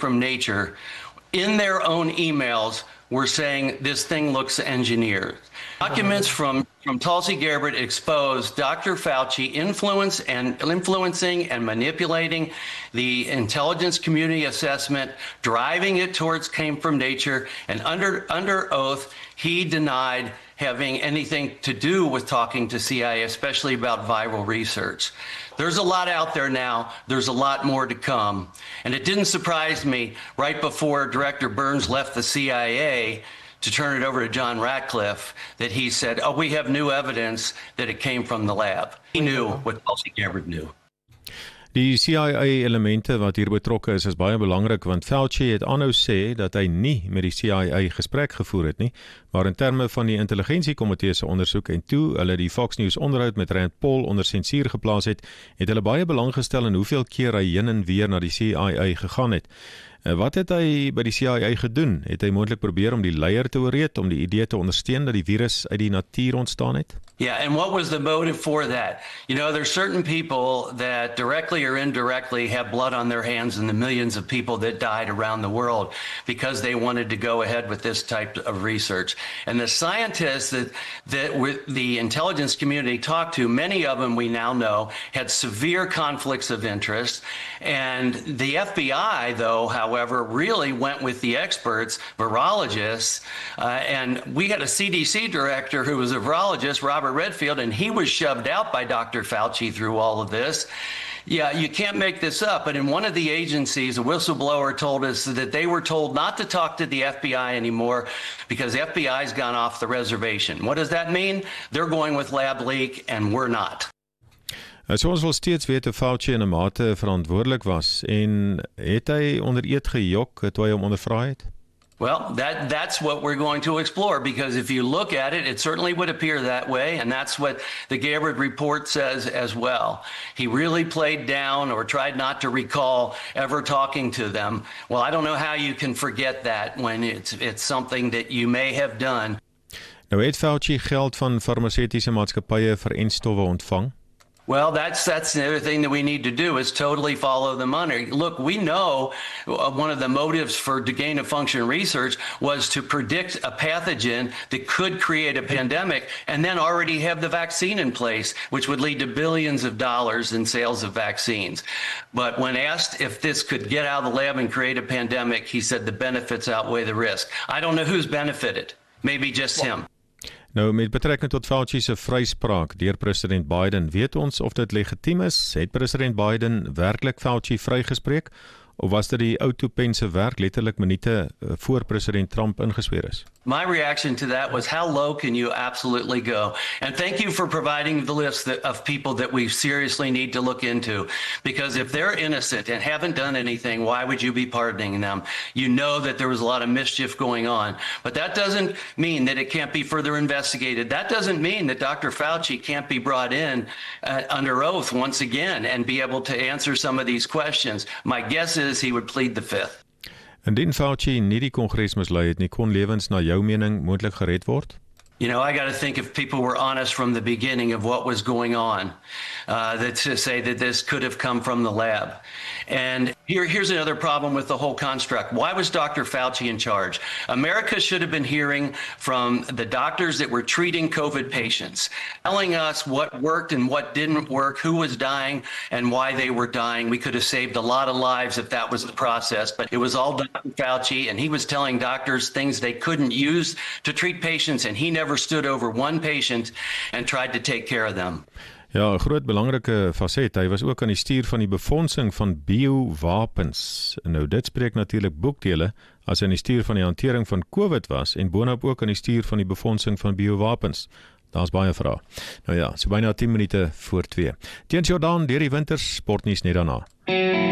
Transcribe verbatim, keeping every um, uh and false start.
from Nature, in their own emails, were saying this thing looks engineered. Documents from, from Tulsi Gabbard exposed Doctor Fauci influence and influencing and manipulating the intelligence community assessment, driving it towards came from Nature, and under under oath, he denied having anything to do with talking to C I A, especially about viral research. There's a lot out there now. There's a lot more to come. And it didn't surprise me right before Director Burns left the C I A to turn it over to John Ratcliffe that he said, oh, we have new evidence that it came from the lab. He knew what Tulsi Gabbard knew. Die C I A-elemente wat hier betrokke is, is baie belangrik, want Fauci het aanhou sê dat hy nie met die C I A gesprek gevoer het nie, maar in terme van die intelligensiekomitee se ondersoek en toe hulle die Fox News onderhoud met Rand Paul onder sensuur geplaas het, het hulle baie belang gestel in hoeveel keer hy heen en weer na die C I A gegaan het. Wat het hy by die C I A gedoen? Het hy moontlik probeer om die leier te oorreed, om die idee te ondersteun dat die virus uit die natuur ontstaan het? Yeah, and what was the motive for that? You know, there's certain people that directly or indirectly have blood on their hands in the millions of people that died around the world because they wanted to go ahead with this type of research. And the scientists that, that the intelligence community talked to, many of them we now know, had severe conflicts of interest. And the F B I, though, however, really went with the experts, virologists, uh, and we had a C D C director who was a virologist, Robert Redfield, and he was shoved out by Doctor Fauci through all of this. Yeah, you can't make this up, but in one of the agencies, a whistleblower told us that they were told not to talk to the F B I anymore because the F B I's gone off the reservation. What does that mean? They're going with lab leak and we're not. So ons wil steeds weet of Fauci in 'n mate verantwoordelik was en het hy onder eed gejok toe hy hom ondervra het? Well, that that's what we're going to explore, because if you look at it, it certainly would appear that way, and that's what the Gabbard report says as well. He really played down or tried not to recall ever talking to them. Well, I don't know how you can forget that when it's it's something that you may have done. Nou het Fauci geld van farmaseutiese maatskappye vir enstowwe ontvang. Well, that's that's the other thing that we need to do is totally follow the money. Look, we know one of the motives for gain of function research was to predict a pathogen that could create a pandemic and then already have the vaccine in place, which would lead to billions of dollars in sales of vaccines. But when asked if this could get out of the lab and create a pandemic, he said the benefits outweigh the risk. I don't know who's benefited. Maybe just him. Nou, met betrekking tot Fauci se vryspraak deur president Biden, weet ons of dit legitiem is? Het president Biden werklik Fauci vrygespreek? Of was dit die ou toepense werk letterlik minute voor president Trump ingesweer is? My reaction to that was, how low can you absolutely go? And thank you for providing the list that, of people that we seriously need to look into. Because if they're innocent and haven't done anything, why would you be pardoning them? You know that there was a lot of mischief going on. But that doesn't mean that it can't be further investigated. That doesn't mean that Doctor Fauci can't be brought in uh, under oath once again and be able to answer some of these questions. My guess is he would plead the fifth. Indien Fauci nie die kongres mislei het nie, kon lewens na jou mening moontlik gered word? You know, I got to think if people were honest from the beginning of what was going on, uh, that to say that this could have come from the lab. And here, here's another problem with the whole construct. Why was Doctor Fauci in charge? America should have been hearing from the doctors that were treating COVID patients, telling us what worked and what didn't work, who was dying and why they were dying. We could have saved a lot of lives if that was the process, but it was all Doctor Fauci, and he was telling doctors things they couldn't use to treat patients, and he never stood over one patient and tried to take care of them. Ja, 'n groot belangrike faset. Hy was ook aan die stuur van die befondsing van biowapens. Nou dit spreek natuurlik boekdele as hy aan die stuur van die hantering van COVID was en boonop ook aan die stuur van die befondsing van biowapens. Daar's baie vrae. Nou ja, so byna tien minute voor twee. Teens Jordan deur die winters sportnuus net daarna.